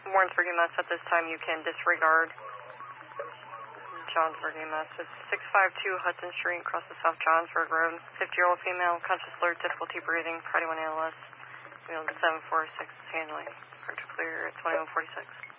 Warrensburg EMS, at this time you can disregard Johnsburg EMS. It's 652 Hudson Street, across the South Johnsburg Road. 50-year-old female, conscious alert, difficulty breathing, Friday 1 ALS. 746 handling. Departure clear at 2146.